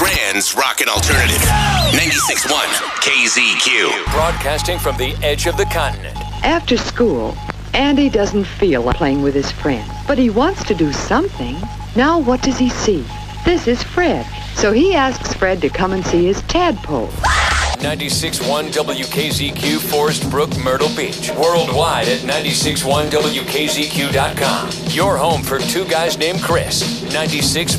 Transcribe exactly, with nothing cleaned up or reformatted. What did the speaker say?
Grand's Rockin' Alternative. ninety-six point one K Z Q. Broadcasting from the edge of the continent. After school, Andy doesn't feel like playing with his friends, but he wants to do something. Now what does he see? This is Fred. So he asks Fred to come and see his tadpole. ninety-six point one W K Z Q, Forest Brook, Myrtle Beach. Worldwide at ninety-six point one W K Z Q dot com. Your home for two guys named Chris. ninety-six